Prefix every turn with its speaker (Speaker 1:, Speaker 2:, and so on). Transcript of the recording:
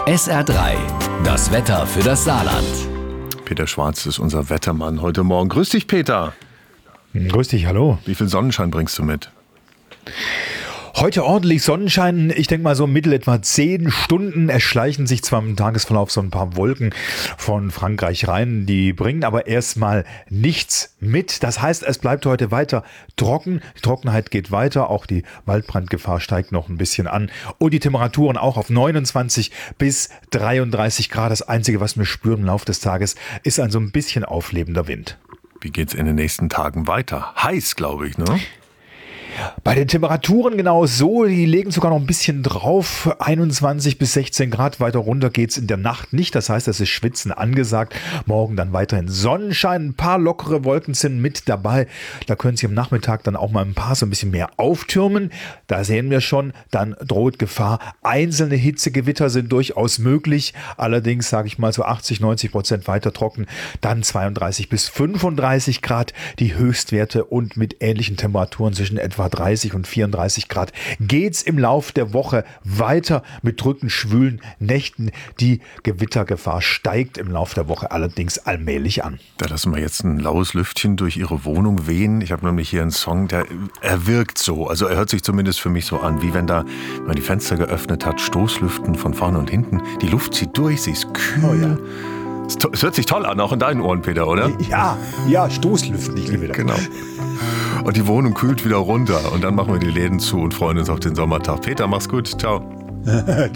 Speaker 1: SR3, das Wetter für das Saarland.
Speaker 2: Peter Schwarz ist unser Wettermann heute Morgen. Grüß dich, Peter.
Speaker 3: Grüß dich, hallo.
Speaker 2: Wie viel Sonnenschein bringst du mit?
Speaker 3: Heute ordentlich Sonnenschein. Ich denke mal so im Mittel etwa 10 Stunden. Es schleichen sich zwar im Tagesverlauf so ein paar Wolken von Frankreich rein. Die bringen aber erstmal nichts mit. Das heißt, es bleibt heute weiter trocken. Die Trockenheit geht weiter. Auch die Waldbrandgefahr steigt noch ein bisschen an. Und die Temperaturen auch auf 29 bis 33 Grad. Das Einzige, was wir spüren im Laufe des Tages, ist ein so ein bisschen auflebender Wind.
Speaker 2: Wie geht's in den nächsten Tagen weiter? Heiß, glaube ich, ne?
Speaker 3: Bei den Temperaturen genau so, die legen sogar noch ein bisschen drauf, 21 bis 16 Grad, weiter runter geht's in der Nacht nicht, das heißt, es ist Schwitzen angesagt, morgen dann weiterhin Sonnenschein, ein paar lockere Wolken sind mit dabei, da können sich am Nachmittag dann auch mal ein paar so ein bisschen mehr auftürmen, da sehen wir schon, dann droht Gefahr, einzelne Hitzegewitter sind durchaus möglich, allerdings sage ich mal so 80-90% weiter trocken, dann 32 bis 35 Grad die Höchstwerte und mit ähnlichen Temperaturen zwischen etwa 30 und 34 Grad geht's im Lauf der Woche weiter mit drückend schwülen Nächten. Die Gewittergefahr steigt im Lauf der Woche allerdings allmählich an.
Speaker 2: Da lassen wir jetzt ein laues Lüftchen durch Ihre Wohnung wehen. Ich habe nämlich hier einen Song, er wirkt so. Also er hört sich zumindest für mich so an, wie wenn man die Fenster geöffnet hat, Stoßlüften von vorne und hinten. Die Luft zieht durch, sie ist kühl.
Speaker 3: Oh ja.
Speaker 2: Es hört sich toll an, auch in deinen Ohren, Peter, oder?
Speaker 3: Ja, Stoßlüften, ich liebe das.
Speaker 2: Genau. Und die Wohnung kühlt wieder runter und dann machen wir die Läden zu und freuen uns auf den Sommertag. Peter, mach's gut. Ciao.